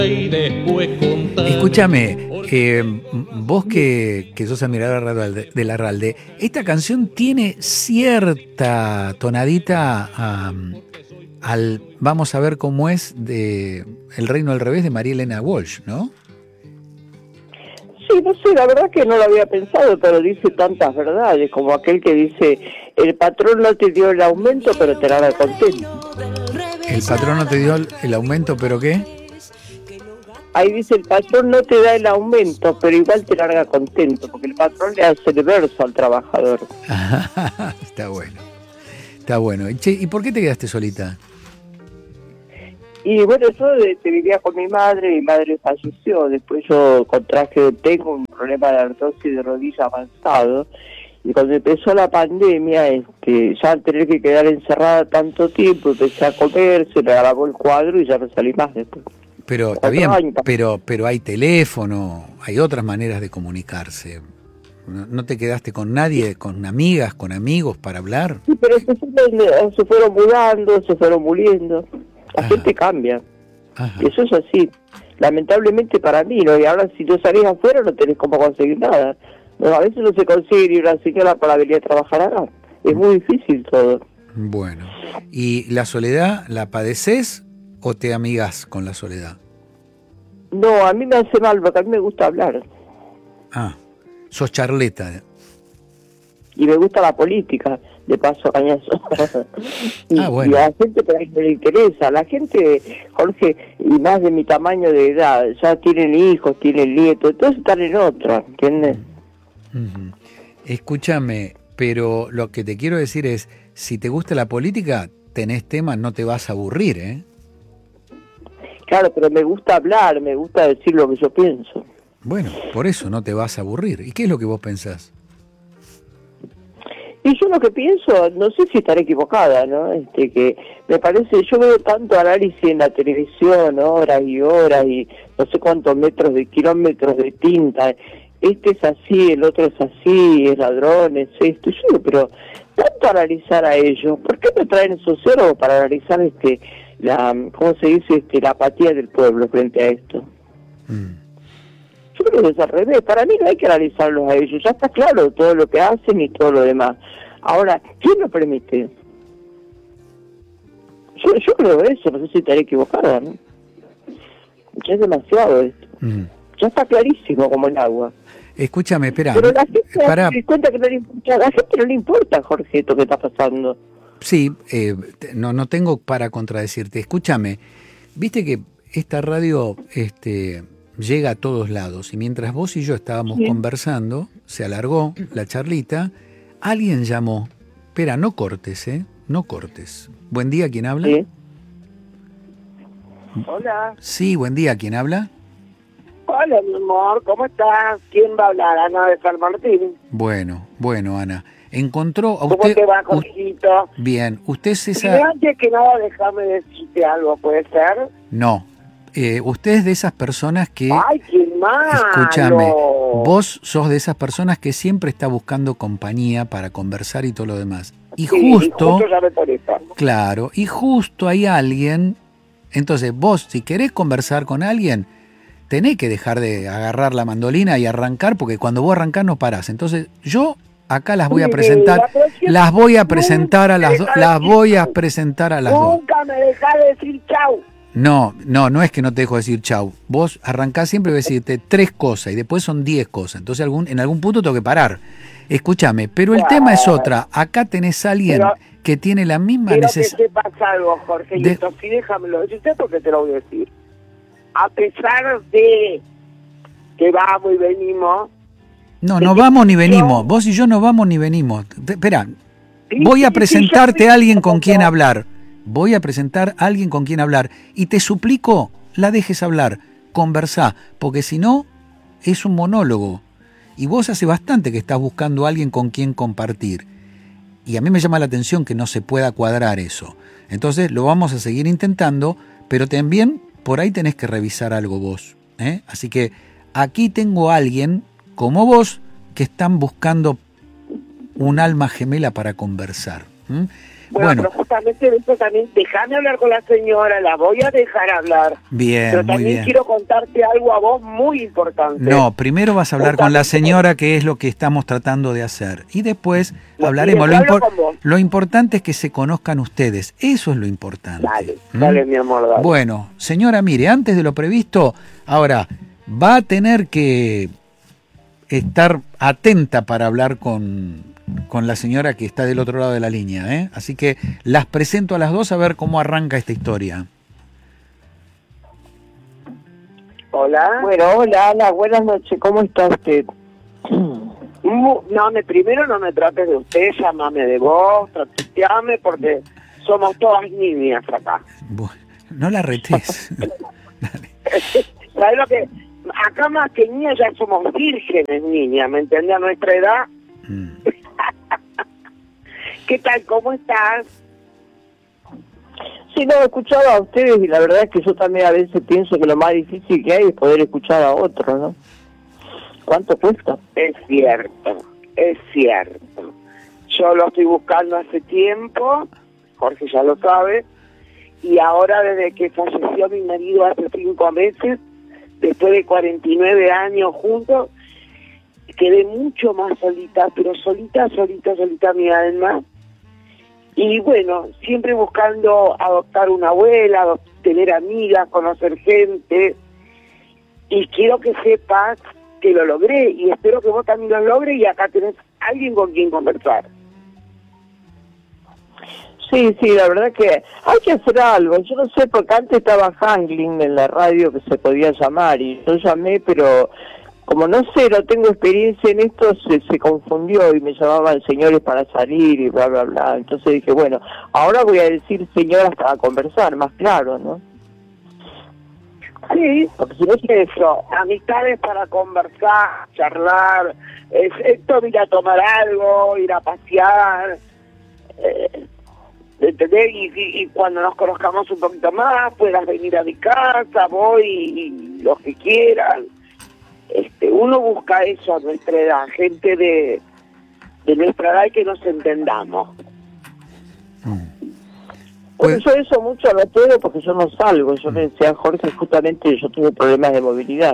y después contar. Escúchame, vos que sos admirador de Larralde, esta canción tiene cierta tonadita al Vamos a ver cómo es de El Reino al Revés de María Elena Walsh, ¿no? Sí, no sé, la verdad que no lo había pensado, pero dice tantas verdades, como aquel que dice, el patrón no te dio el aumento, pero te la da contento. El patrón no te dio el aumento, ¿pero qué? Ahí dice, el patrón no te da el aumento, pero igual te larga contento, porque el patrón le hace el verso al trabajador. Está bueno, está bueno. Che, ¿y por qué te quedaste solita? Y bueno, yo vivía con mi madre falleció, después yo tengo un problema de artrosis de rodilla avanzado, y cuando empezó la pandemia, ya al tener que quedar encerrada tanto tiempo, empecé a comer, se me agravó el cuadro y ya no salí más después. Pero está bien, pero hay teléfono, hay otras maneras de comunicarse. ¿No te quedaste con nadie, con amigas, con amigos para hablar? Sí, pero se fueron mudando, se fueron muriendo. La gente cambia. Ajá. Eso es así. Lamentablemente para mí, ¿no? Y ahora si tú salís afuera no tenés cómo conseguir nada. No, a veces no se consigue ni una señora para venir a trabajar acá. Es muy difícil todo. Bueno. ¿Y la soledad la padeces o te amigas con la soledad? No, a mí me hace mal porque a mí me gusta hablar. Sos charleta. Y me gusta la política, de paso cañazo. Bueno. Y a la gente por ahí no le interesa. La gente, Jorge, y más de mi tamaño de edad, ya tienen hijos, tienen nietos, todos están en otra, ¿entiendes? Uh-huh. Escúchame, pero lo que te quiero decir es, si te gusta la política, tenés temas, no te vas a aburrir, ¿eh? Claro, pero me gusta hablar, me gusta decir lo que yo pienso. Bueno, por eso no te vas a aburrir. ¿Y qué es lo que vos pensás? Y yo lo que pienso, no sé si estaré equivocada, ¿no? Que me parece, yo veo tanto análisis en la televisión, horas y horas, y no sé cuántos kilómetros de tinta. Este es así, el otro es así, es ladrón, es esto. Y yo digo, pero tanto analizar a ellos, ¿por qué no traen sociólogos para analizar ¿cómo se dice? La apatía del pueblo frente a esto? Yo creo que es al revés. Para mí no hay que analizarlos a ellos. Ya está claro todo lo que hacen y todo lo demás. Ahora, ¿quién lo permite? Yo creo eso. No sé si estaré equivocada, ¿no? Ya es demasiado esto. Ya está clarísimo como el agua. Escúchame, espera. Pero la gente se da cuenta que no le importa. A la gente no le importa, Jorge, esto que está pasando. Sí, no tengo para contradecirte. Escúchame, viste que esta radio llega a todos lados y mientras vos y yo estábamos conversando, se alargó la charlita, alguien llamó. Espera, no cortes, no cortes. Buen día, ¿quién habla? Sí. Hola. Sí, buen día, ¿quién habla? Hola, mi amor, ¿cómo estás? ¿Quién va a hablar? Ana de San Martín. Bueno, Ana. Encontró a usted... ¿Cómo te va, Jorgito? Bien, usted es esa... Pero antes que nada, déjame decirte algo, ¿puede ser? No. Usted es de esas personas que... ¡Ay, qué malo! Escúchame, vos sos de esas personas que siempre está buscando compañía para conversar y todo lo demás. Y justo ya me parece. Claro, y justo hay alguien... Entonces, vos, si querés conversar con alguien, tenés que dejar de agarrar la mandolina y arrancar, porque cuando vos arrancás no parás. Entonces, yo... Acá las voy a presentar, las voy a presentar a las dos, Nunca me dejás decir chau. No es que no te dejo decir chau. Vos arrancás siempre y voy a decirte 3 cosas y después son 10 cosas. Entonces en algún punto tengo que parar. Escúchame, pero el tema es otra. Acá tenés a alguien que tiene la misma necesidad. Pero que sepas algo, Jorge, y esto sí déjamelo decir porque te lo voy a decir. A pesar de que vamos y venimos... No vamos ni venimos. Vos y yo no vamos ni venimos. Espera, voy a presentarte a alguien con quien hablar. Voy a presentar a alguien con quien hablar. Y te suplico, la dejes hablar. Conversá, porque si no, es un monólogo. Y vos hace bastante que estás buscando a alguien con quien compartir. Y a mí me llama la atención que no se pueda cuadrar eso. Entonces lo vamos a seguir intentando, pero también por ahí tenés que revisar algo vos. Así que aquí tengo a alguien... como vos, que están buscando un alma gemela para conversar. Bueno, pero justamente de eso también, déjame hablar con la señora, la voy a dejar hablar. bien, Pero muy también bien. quiero contarte algo a vos muy importante. No, primero vas a hablar con la señora, que es lo que estamos tratando de hacer. Y después hablaremos. Y hablo con vos. Lo importante es que se conozcan ustedes. Eso es lo importante. Dale, ¿Mm? dale, mi amor, dale. Bueno, señora, mire, antes de lo previsto, ahora va a tener que estar atenta para hablar con la señora que está del otro lado de la línea, ¿eh? Así que las presento a las dos a ver cómo arranca esta historia. Hola. Bueno, hola, Ana, buenas noches, ¿cómo está usted? No, primero no me trates de usted, llámame de vos, trateame, porque somos todas niñas acá. Bueno, no la retés. Dale. ¿Sabes lo que? Acá más que niñas ya somos vírgenes, niña, ¿me entendés? A nuestra edad. ¿Qué tal? ¿Cómo estás? Sí, no, he escuchado a ustedes y la verdad es que yo también a veces pienso que lo más difícil que hay es poder escuchar a otros, ¿no? ¿Cuánto cuesta? Es cierto. Yo lo estoy buscando hace tiempo, Jorge ya lo sabe, y ahora desde que falleció mi marido hace 5 meses, después de 49 años juntos, quedé mucho más solita, pero solita mi alma. Y bueno, siempre buscando adoptar una abuela, tener amigas, conocer gente. Y quiero que sepas que lo logré y espero que vos también lo logres y acá tenés alguien con quien conversar. Sí, la verdad que hay que hacer algo. Yo no sé, porque antes estaba Hangling en la radio que se podía llamar y yo llamé, pero como no sé, no tengo experiencia en esto, se confundió y me llamaban señores para salir y bla, bla, bla. Entonces dije, bueno, ahora voy a decir señoras para conversar, más claro, ¿no? Sí, porque si no es eso, amistades para conversar, charlar, es esto, ir a tomar algo, ir a pasear, ¿entendés? Y cuando nos conozcamos un poquito más, puedas venir a mi casa, voy y los que quieran. Uno busca eso a nuestra edad, gente de nuestra edad y que nos entendamos. Bueno, yo eso mucho no puedo porque yo no salgo. Yo le decía a Jorge, justamente yo tuve problemas de movilidad.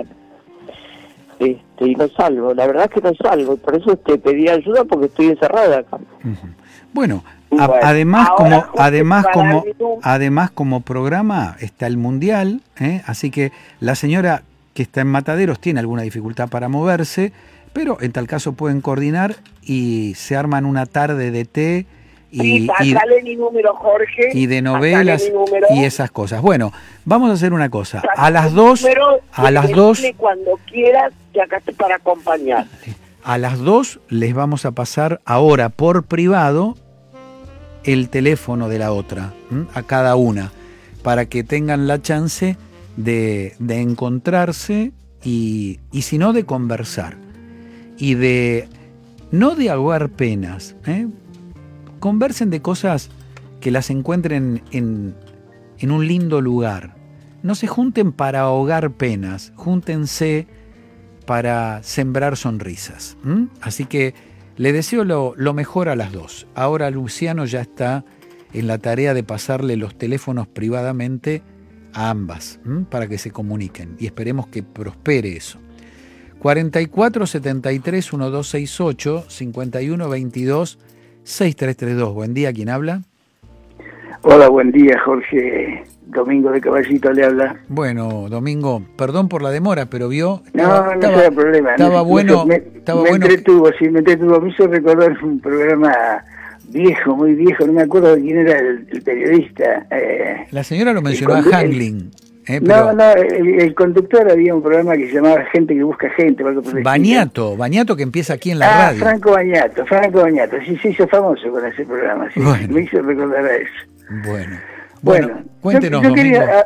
Y no salgo, la verdad es que no salgo. Por eso te pedí ayuda porque estoy encerrada acá. Bueno, Bueno, además Jorge, como programa está el Mundial, ¿eh? Así que la señora que está en Mataderos tiene alguna dificultad para moverse, pero en tal caso pueden coordinar y se arman una tarde de té y mi número, Jorge, y de novelas y esas cosas. Bueno, vamos a hacer una cosa. A las dime 2 cuando quieras, que acá estoy para acompañar. A las 2 les vamos a pasar ahora por privado el teléfono de la otra, a cada una, para que tengan la chance de encontrarse y si no, de conversar. Y no de ahogar penas, conversen de cosas que las encuentren en un lindo lugar. No se junten para ahogar penas, júntense para sembrar sonrisas. Así que le deseo lo mejor a las dos. Ahora Luciano ya está en la tarea de pasarle los teléfonos privadamente a ambas, para que se comuniquen y esperemos que prospere eso. 44 73 1268 51 22 6332. Buen día, ¿quién habla? Hola, buen día, Jorge. Domingo de Caballito le habla. Bueno, Domingo, perdón por la demora, pero vio... No hay problema. Estaba bueno. Me entretuvo. Me hizo recordar un programa viejo, muy viejo, no me acuerdo de quién era el periodista. La señora lo mencionó a Hangling. Pero... No, el conductor había un programa que se llamaba Gente que busca gente. Bañato que empieza aquí en la radio. Franco Bañato, sí, se hizo famoso con ese programa, sí, bueno. Me hizo recordar a eso. Bueno, cuéntenos, yo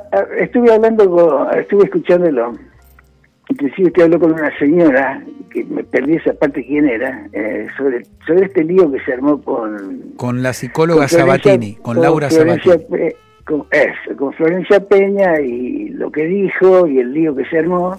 estuve escuchándolo, inclusive usted habló con una señora, que me perdí esa parte quién era, sobre este lío que se armó con la psicóloga Sabatini, con Laura Sabatini. Con Florencia Peña y lo que dijo y el lío que se armó.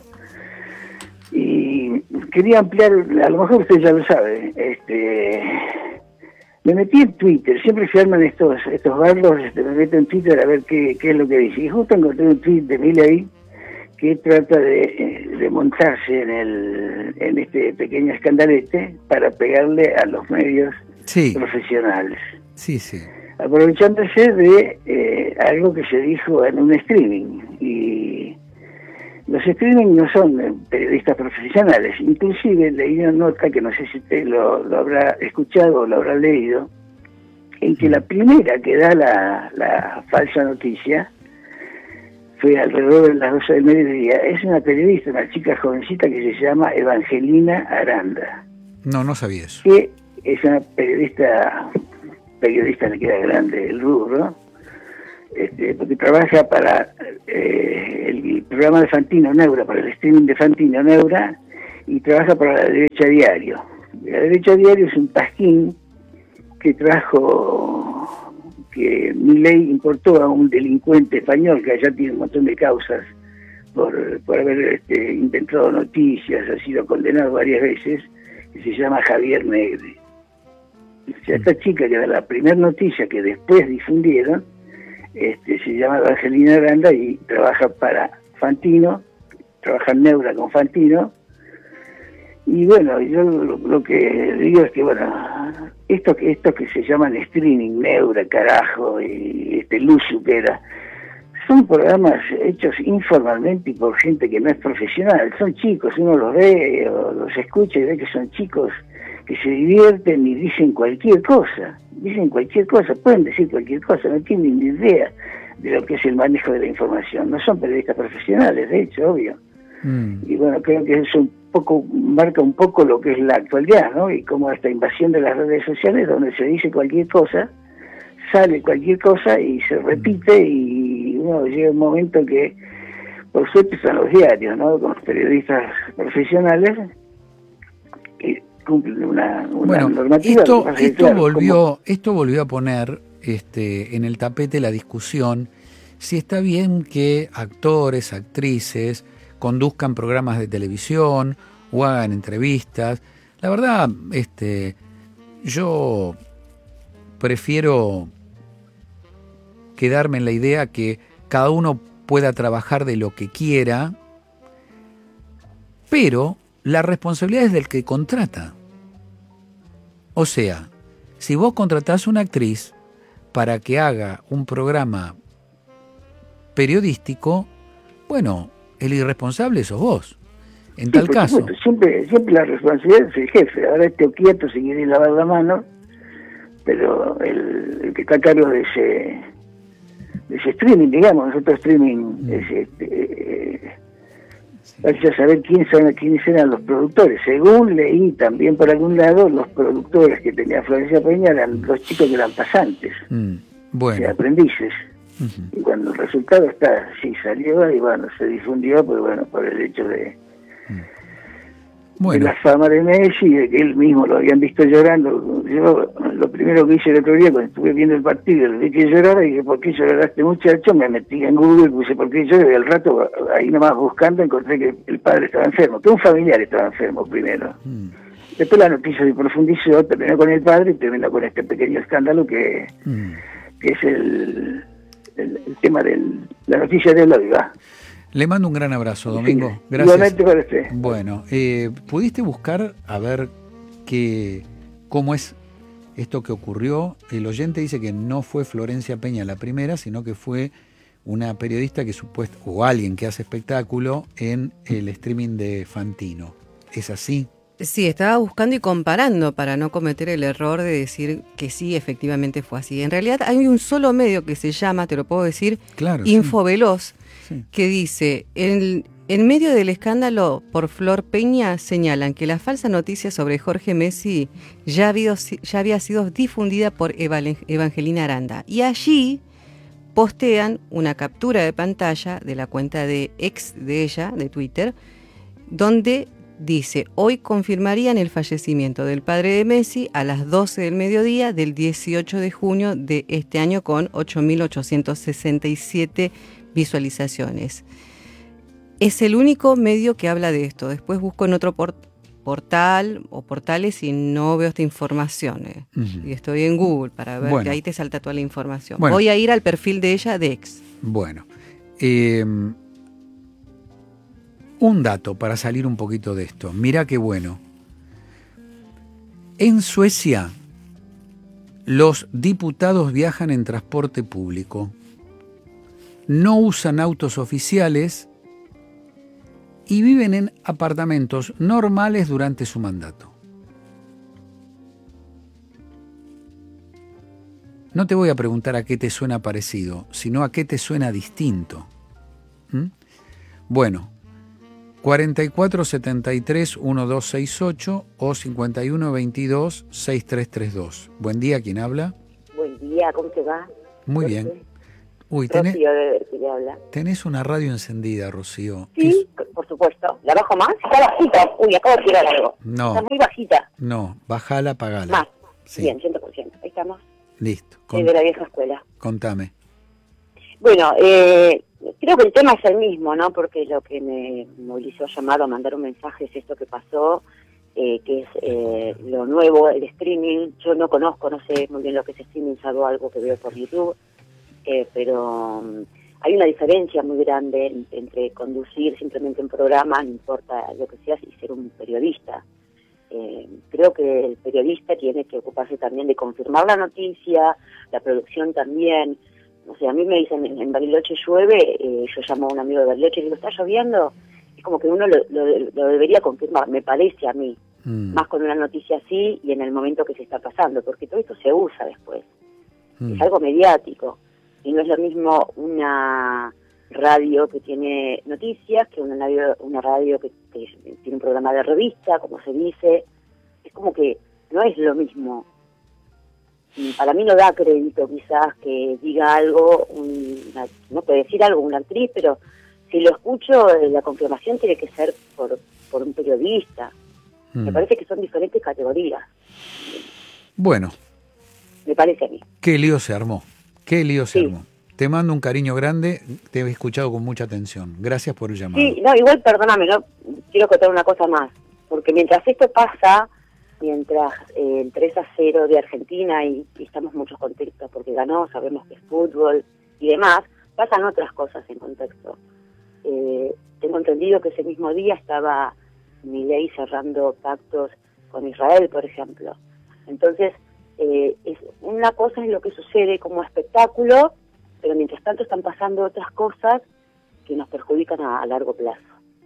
Y quería ampliar, a lo mejor usted ya lo sabe, Me metí en Twitter, siempre se arman estos bardos, me meto en Twitter a ver qué es lo que dice. Y justo encontré un tweet de Milei que trata de montarse en este pequeño escandalete para pegarle a los medios profesionales. Sí, sí. Aprovechándose de algo que se dijo en un streaming. Y los streaming no son periodistas profesionales. Inclusive leí una nota que no sé si usted lo habrá escuchado o lo habrá leído, en que la primera que da la falsa noticia fue alrededor de las 12 del mediodía. Es una periodista, una chica jovencita que se llama Evangelina Aranda. No sabía eso. Que es una periodista le queda grande el rubro, porque trabaja para el programa de Fantino Neura, para el streaming de Fantino Neura, y trabaja para La Derecha Diario. La Derecha Diario es un pasquín que Milei importó a un delincuente español que allá tiene un montón de causas por haber inventado noticias, ha sido condenado varias veces, que se llama Javier Negre. O sea, esta chica que era la primera noticia que después difundieron, se llama Evangelina Aranda y trabaja para Fantino, trabaja en Neura con Fantino. Y bueno, yo lo que digo es que, bueno, estos que se llaman streaming, Neura, carajo, y Luzu, que era, son programas hechos informalmente y por gente que no es profesional. Son chicos, uno los ve o los escucha y ve que son chicos que se divierten y dicen cualquier cosa, pueden decir cualquier cosa, no tienen ni idea de lo que es el manejo de la información, no son periodistas profesionales, de hecho, obvio. Y bueno, creo que eso marca un poco lo que es la actualidad, ¿no? Y como esta invasión de las redes sociales, donde se dice cualquier cosa, sale cualquier cosa y se repite, y uno llega un momento que, por suerte, son los diarios, ¿no? Con los periodistas profesionales, cumplen una normativa. Esto volvió a poner en el tapete la discusión si está bien que actores, actrices conduzcan programas de televisión o hagan entrevistas. La verdad, yo prefiero quedarme en la idea que cada uno pueda trabajar de lo que quiera, pero la responsabilidad es del que contrata. O sea, si vos contratás a una actriz para que haga un programa periodístico, bueno, el irresponsable sos vos. En tal caso. Supuesto, siempre la responsabilidad es el jefe. Ahora quieto si querés lavar la mano, pero el que está a cargo de ese streaming, digamos, nosotros streaming hay que saber quiénes eran los productores. Según leí también por algún lado, los productores que tenía Florencia Peña eran los chicos que eran pasantes, o sea, aprendices. Y cuando el resultado salió, y bueno, se difundió, pues bueno, por el hecho de la fama de Messi, de que él mismo lo habían visto llorando. Yo lo primero que hice el otro día cuando estuve viendo el partido, le vi que llorara y dije, ¿por qué lloraste, muchacho? Me metí en Google, puse ¿por qué lloré? Y al rato, ahí nomás buscando, encontré que el padre estaba enfermo, que un familiar estaba enfermo primero. Después la noticia se profundizó, terminó con el padre y terminó con este pequeño escándalo que es el tema de la noticia de hoy, ¿va? Le mando un gran abrazo, Domingo. Sí, gracias. Igualmente para usted. Bueno, ¿pudiste buscar a ver cómo es esto que ocurrió? El oyente dice que no fue Florencia Peña la primera, sino que fue una periodista o alguien que hace espectáculo en el streaming de Fantino. ¿Es así? Sí, estaba buscando y comparando para no cometer el error de decir que sí, efectivamente fue así. En realidad hay un solo medio que se llama, te lo puedo decir, claro, Infoveloz, sí, que dice, en medio del escándalo por Flor Peña señalan que la falsa noticia sobre Jorge Messi ya había sido difundida por Evangelina Aranda. Y allí postean una captura de pantalla de la cuenta de ex de ella, de Twitter, donde dice, hoy confirmarían el fallecimiento del padre de Messi a las 12 del mediodía del 18 de junio de este año con 8.867 visualizaciones. Es el único medio que habla de esto. Después busco en otro portal o portales y no veo esta información. Ujú. Y estoy en Google para ver Bueno. que ahí te salta toda la información. Bueno. Voy a ir al perfil de ella de ex. Bueno, un dato para salir un poquito de esto. Mirá qué bueno. En Suecia, los diputados viajan en transporte público, no usan autos oficiales y viven en apartamentos normales durante su mandato. No te voy a preguntar a qué te suena parecido, sino a qué te suena distinto. ¿Mm? Bueno, 4473-1268 o 5122-6332. Buen día, ¿quién habla? Buen día, ¿cómo te va? Muy Rocío. bien. Uy, Rocío de que le habla. tenés una radio encendida, Rocío. Sí, por supuesto. ¿La bajo más? Está bajita. Uy, acabo de tirar algo. No. Está muy bajita. No, bajala, apagala. Más. Sí. Bien, 100%. Ahí estamos. Listo, Soy de la vieja escuela. contame. Bueno, creo que el tema es el mismo, ¿no? Porque lo que me movilizó a llamar o a mandar un mensaje es esto que pasó, que es lo nuevo, el streaming. Yo no conozco, no sé muy bien lo que es streaming, salvo algo que veo por YouTube. Pero hay una diferencia muy grande entre conducir simplemente un programa, no importa lo que seas, y ser un periodista. Creo que el periodista tiene que ocuparse también de confirmar la noticia, la producción también. O sea, a mí me dicen en Bariloche llueve, yo llamo a un amigo de Bariloche y digo, ¿está lloviendo? Es como que uno lo debería confirmar, me parece a mí, más con una noticia así y en el momento que se está pasando, porque todo esto se usa después. Es algo mediático. Y no es lo mismo una radio que tiene noticias que una radio que tiene un programa de revista, como se dice. Es como que no es lo mismo. Y para mí no da crédito quizás que diga algo, no puede decir algo una actriz, pero si lo escucho, la confirmación tiene que ser por un periodista. Me parece que son diferentes categorías. Bueno. Me parece a mí. Qué lío se armó. Qué lío se Sí. armó. Te mando un cariño grande, te he escuchado con mucha atención. Gracias por el llamado. Sí, no, igual perdóname, no quiero contar una cosa más, porque mientras esto pasa, mientras el 3-0 de Argentina y estamos muchos contentos porque ganó, sabemos que es fútbol y demás, pasan otras cosas en contexto. Tengo entendido que ese mismo día estaba Milei cerrando pactos con Israel, por ejemplo. Entonces, una cosa es lo que sucede como espectáculo, pero mientras tanto están pasando otras cosas que nos perjudican a largo plazo.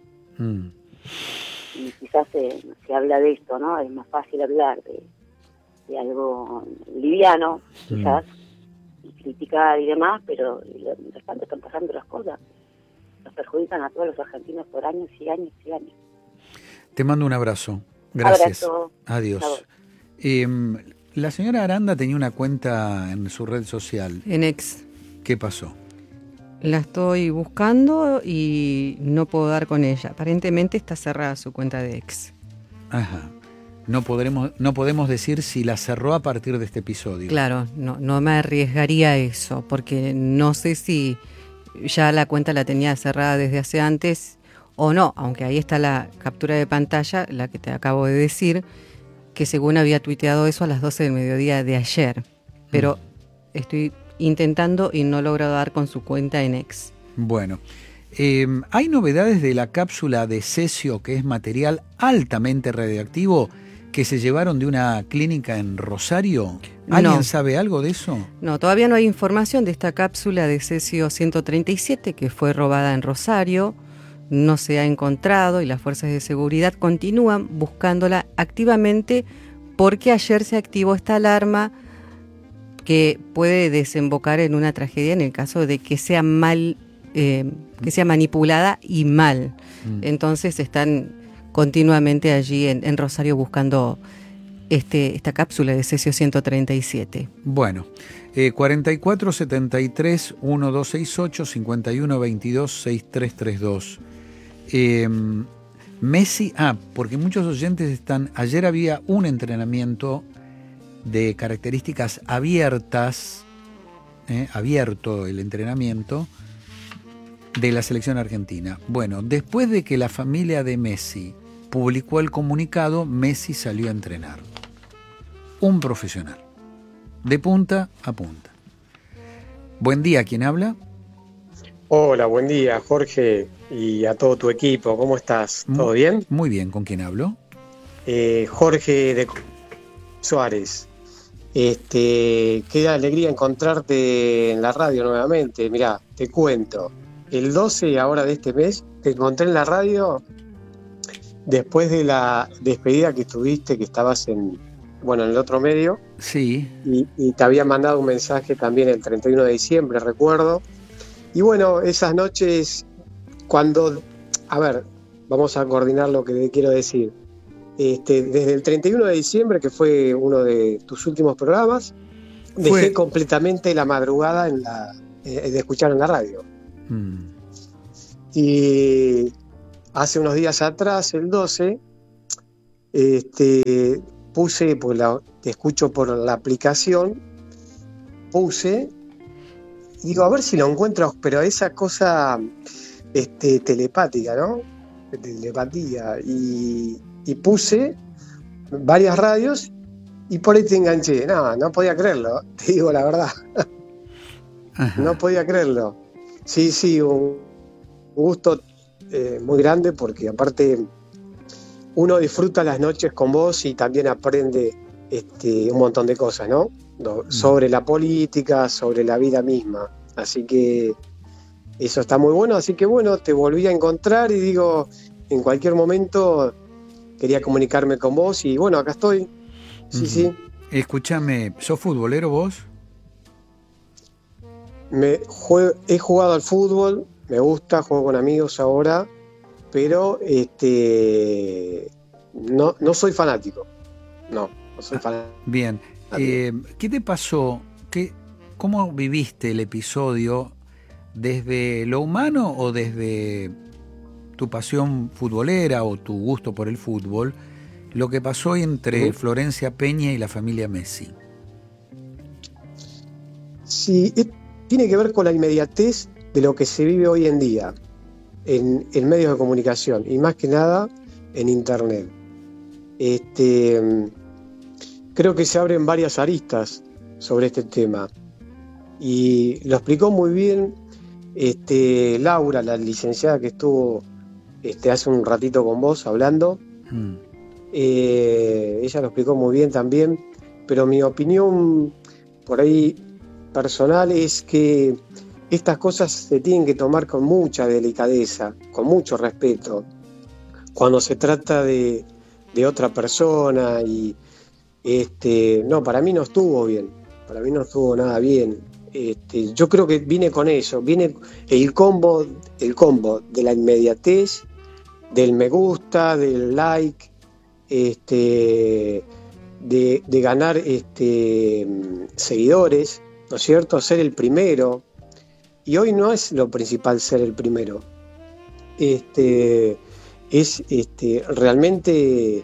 Y quizás se habla de esto, ¿no? Es más fácil hablar de algo liviano, quizás, y criticar y demás, pero mientras tanto están pasando las cosas. Nos perjudican a todos los argentinos por años y años y años. Te mando un abrazo. Gracias. Abrazo. Adiós. La señora Aranda tenía una cuenta en su red social. En ex. ¿Qué pasó? La estoy buscando y no puedo dar con ella. Aparentemente está cerrada su cuenta de ex. Ajá. No podemos decir si la cerró a partir de este episodio. Claro, no me arriesgaría a eso, porque no sé si ya la cuenta la tenía cerrada desde hace antes o no, aunque ahí está la captura de pantalla, la que te acabo de decir, que según había tuiteado eso a las 12 del mediodía de ayer. Pero estoy intentando y no logro dar con su cuenta en ex. Bueno, hay novedades de la cápsula de cesio, que es material altamente radiactivo, que se llevaron de una clínica en Rosario. ¿Alguien No. sabe algo de eso? No, todavía no hay información de esta cápsula de cesio 137 que fue robada en Rosario. No se ha encontrado y las fuerzas de seguridad continúan buscándola activamente porque ayer se activó esta alarma que puede desembocar en una tragedia en el caso de que sea que sea manipulada y mal. Entonces están continuamente allí en Rosario buscando esta cápsula de cesio 137. Bueno, 4473-1268, 5122-6332. Messi, porque muchos oyentes están, ayer había un entrenamiento de características abiertas, abierto el entrenamiento de la selección argentina. Bueno, después de que la familia de Messi publicó el comunicado: Messi salió a entrenar. Un profesional, de punta a punta. Buen día, ¿quién habla? Hola, buen día, Jorge, y a todo tu equipo. ¿Cómo estás? ¿Todo bien? Muy bien, ¿con quién hablo? Jorge de Suárez. Qué alegría encontrarte en la radio nuevamente. Mirá, te cuento. El 12 ahora de este mes te encontré en la radio después de la despedida que tuviste, que estabas en el otro medio. Sí. Y te había mandado un mensaje también el 31 de diciembre, recuerdo. Y bueno, esas noches cuando... A ver, vamos a coordinar lo que te quiero decir. Desde el 31 de diciembre, que fue uno de tus últimos programas, dejé completamente la madrugada de escuchar en la radio. Y hace unos días atrás, el 12, puse, pues te escucho por la aplicación, digo, a ver si lo encuentro, pero esa cosa telepática, ¿no? Telepatía. Y puse varias radios y por ahí te enganché. No podía creerlo, te digo la verdad. Ajá. No podía creerlo. Sí, un gusto muy grande, porque aparte uno disfruta las noches con vos y también aprende un montón de cosas, ¿no? Sobre la política, sobre la vida misma. Así que eso está muy bueno. Así que bueno, te volví a encontrar y digo, en cualquier momento quería comunicarme con vos y bueno, acá estoy. Sí. Escúchame, ¿sos futbolero vos? He jugado al fútbol, me gusta, juego con amigos ahora, pero no soy fanático. No soy fanático. Bien. ¿Qué te pasó? ¿Cómo viviste el episodio? ¿Desde lo humano o desde tu pasión futbolera o tu gusto por el fútbol, lo que pasó entre Florencia Peña y la familia Messi? Sí, tiene que ver con la inmediatez de lo que se vive hoy en día en medios de comunicación y más que nada en internet. Creo que se abren varias aristas sobre este tema y lo explicó muy bien Laura, la licenciada que estuvo hace un ratito con vos hablando. Ella lo explicó muy bien también, pero mi opinión por ahí personal es que estas cosas se tienen que tomar con mucha delicadeza, con mucho respeto, cuando se trata de otra persona. Y para mí no estuvo bien, para mí no estuvo nada bien. Yo creo que viene con eso, viene el combo de la inmediatez, del me gusta, del like, de ganar seguidores, ¿no es cierto? Ser el primero. Y hoy no es lo principal ser el primero. Es realmente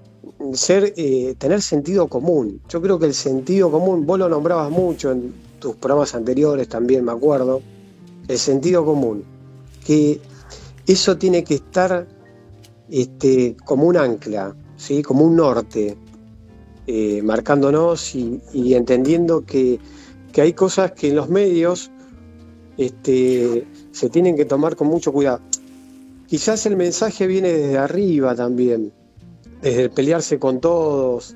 tener sentido común. Yo creo que el sentido común, vos lo nombrabas mucho en tus programas anteriores también, me acuerdo, el sentido común, que eso tiene que estar como un ancla, ¿sí? Como un norte, marcándonos y entendiendo que hay cosas que en los medios se tienen que tomar con mucho cuidado. Quizás el mensaje viene desde arriba también, desde el pelearse con todos,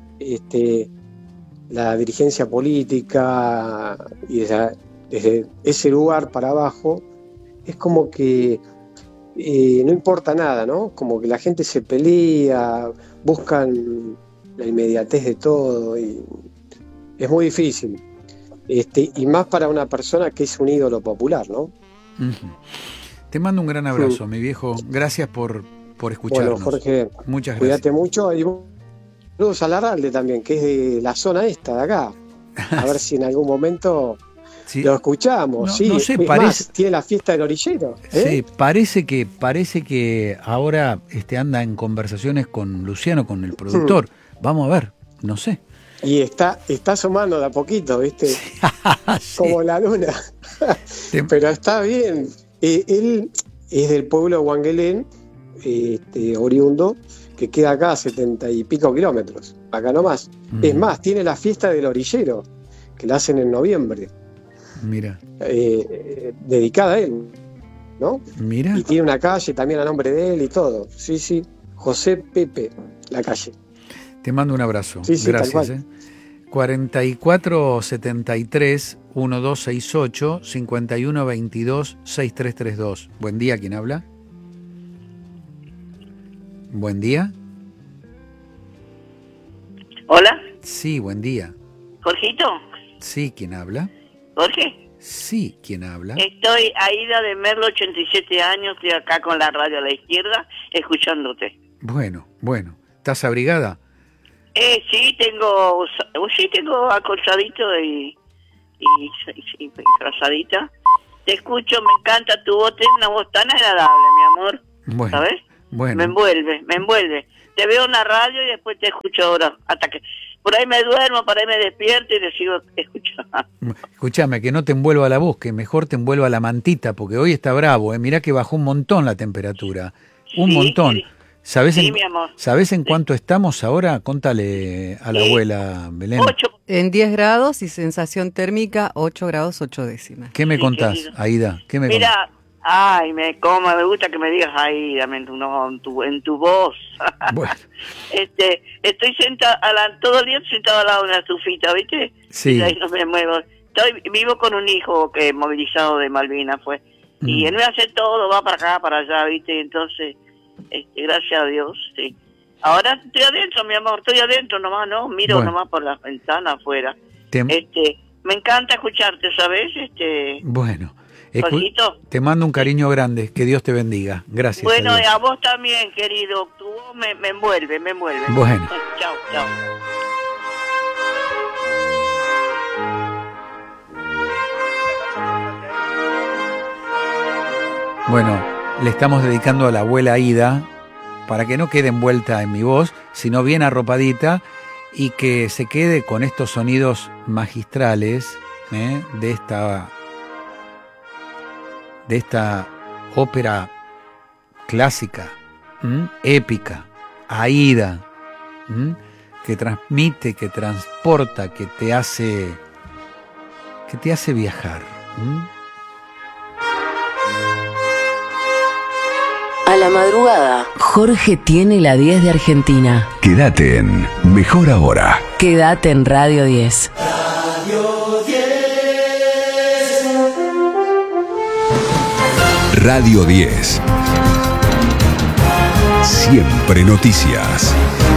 la dirigencia política, y desde ese lugar para abajo, es como que no importa nada, ¿no? Como que la gente se pelea, buscan la inmediatez de todo, y es muy difícil. Y más para una persona que es un ídolo popular, ¿no? Uh-huh. Te mando un gran abrazo, mi viejo. Gracias por escucharnos. Bueno, Jorge, muchas gracias. Cuídate mucho. Y saludos a Larralde también, que es de la zona esta de acá. A ver si en algún momento sí lo escuchamos. No, sí, no sé, más, tiene la fiesta del orillero. Sí, parece que ahora anda en conversaciones con Luciano, con el productor. Vamos a ver, no sé. Y está asomando de a poquito, ¿viste? Sí. Como la luna. Pero está bien. Él es del pueblo de Huanguelén oriundo, que queda acá a 70 y pico kilómetros, acá nomás. Es más, tiene la fiesta del orillero, que la hacen en noviembre. Mira. Dedicada a él, ¿no? Mira. Y tiene una calle también a nombre de él y todo. Sí, sí. José Pepe, la calle. Te mando un abrazo. Sí, sí, gracias. 4473 1268 5122 6332. Buen día, ¿quién habla? Buen día. Hola. Sí, buen día. ¿Jorgito? Sí, ¿quién habla? ¿Jorge? Sí, ¿quién habla? Estoy Aida de Merlo, 87 años, estoy acá con la radio a la izquierda, escuchándote. Bueno. ¿Estás abrigada? Sí, tengo acolchadito y frazadita. Te escucho, me encanta tu voz, tienes una voz tan agradable, mi amor. Bueno, ¿sabes? Bueno. Me envuelve. Te veo en la radio y después te escucho ahora, hasta que por ahí me duermo, por ahí me despierto y te sigo escuchando. Escúchame, que no te envuelva la voz, que mejor te envuelva la mantita, porque hoy está bravo, Mirá que bajó un montón la temperatura. Un montón. ¿Sabés mi amor. ¿Sabés en cuánto estamos ahora? Contale a la abuela Belén. 8. En 10 grados y sensación térmica 8 grados 8 décimas. ¿Qué me contás, querido. Aida? ¿Qué me Mira, contás? ay, me gusta que me digas Aida, en tu voz. Bueno. Estoy sentada, todo el día sentado al lado de una estufita, ¿viste? Sí. Y ahí no me muevo. Vivo con un hijo que movilizado de Malvinas fue. Y él me hace todo, va para acá, para allá, ¿viste? Entonces, gracias a Dios, sí. Ahora estoy adentro, mi amor, estoy adentro nomás, ¿no? Miro nomás por la ventana afuera. Me encanta escucharte, ¿sabes? Bueno. Jorgito. Te mando un cariño grande, que Dios te bendiga. Gracias. Bueno, a Dios. a vos también, querido. Tu voz me envuelve. Bueno. Chao. Bueno, le estamos dedicando a la abuela Aida, para que no quede envuelta en mi voz, sino bien arropadita, y que se quede con estos sonidos magistrales de esta ópera clásica, épica, Aida, que transmite, que transporta, que te hace viajar. A la madrugada, Jorge tiene la 10 de Argentina. Quédate en Mejor Ahora. Quédate en Radio 10. Radio 10. Radio 10. Siempre noticias.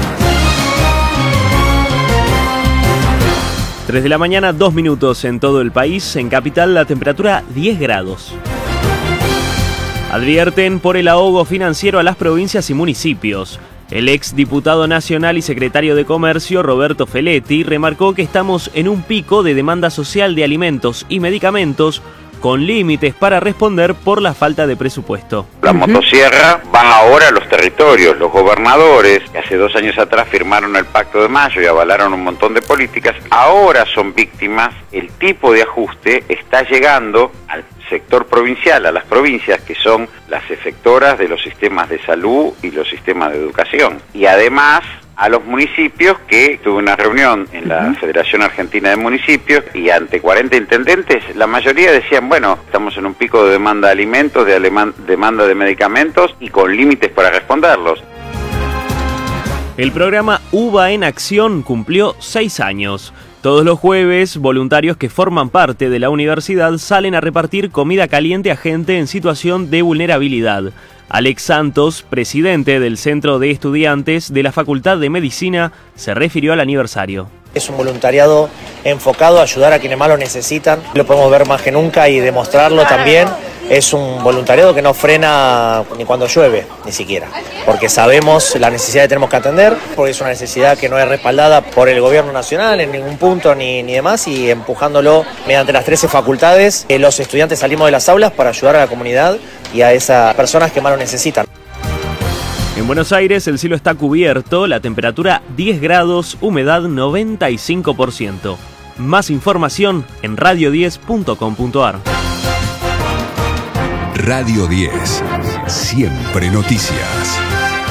3 de la mañana, 2 minutos en todo el país. En Capital, la temperatura 10 grados. Advierten por el ahogo financiero a las provincias y municipios. El ex diputado nacional y secretario de Comercio, Roberto Feletti, remarcó que estamos en un pico de demanda social de alimentos y medicamentos, con límites para responder por la falta de presupuesto. La motosierra va ahora a los territorios. Los gobernadores, que hace 2 años atrás firmaron el Pacto de Mayo y avalaron un montón de políticas, ahora son víctimas. El tipo de ajuste está llegando al sector provincial, a las provincias, que son las efectoras de los sistemas de salud y los sistemas de educación. Y además a los municipios, que tuve una reunión en la Federación Argentina de Municipios, y ante 40 intendentes, la mayoría decían, bueno, estamos en un pico de demanda de alimentos, de demanda de medicamentos, y con límites para responderlos. El programa UBA en Acción cumplió 6 años. Todos los jueves, voluntarios que forman parte de la universidad salen a repartir comida caliente a gente en situación de vulnerabilidad. Alex Santos, presidente del Centro de Estudiantes de la Facultad de Medicina, se refirió al aniversario. Es un voluntariado enfocado a ayudar a quienes más lo necesitan. Lo podemos ver más que nunca y demostrarlo también. Es un voluntariado que no frena ni cuando llueve, ni siquiera. Porque sabemos la necesidad que tenemos que atender, porque es una necesidad que no es respaldada por el gobierno nacional en ningún punto ni demás, y empujándolo mediante las 13 facultades, los estudiantes salimos de las aulas para ayudar a la comunidad y a esas personas que más lo necesitan. En Buenos Aires el cielo está cubierto, la temperatura 10 grados, humedad 95%. Más información en radio10.com.ar. Radio 10. Siempre noticias.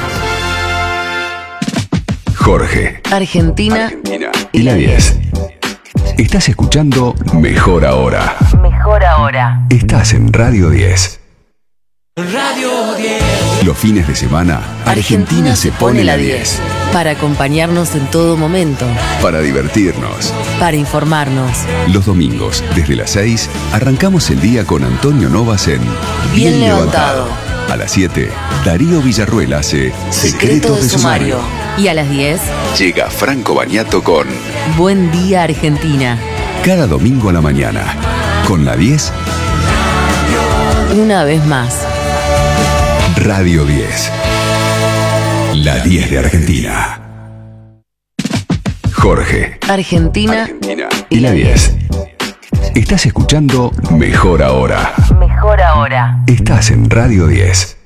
Jorge. Argentina. Y la 10. Estás escuchando Mejor Ahora. Mejor Ahora. Estás en Radio 10. Radio 10. Los fines de semana, Argentina se pone la 10. Para acompañarnos en todo momento. Para divertirnos. Para informarnos. Los domingos, desde las 6, arrancamos el día con Antonio Novas en Bien Levantado. A las 7, Darío Villarruel hace Secretos de Sumario. Y a las 10, llega Franco Bagnato con Buen Día Argentina. Cada domingo a la mañana. Con la 10, una vez más. Radio 10. La 10 de Argentina. Jorge. Argentina. Y la 10. Estás escuchando Mejor Ahora. Mejor Ahora. Estás en Radio 10.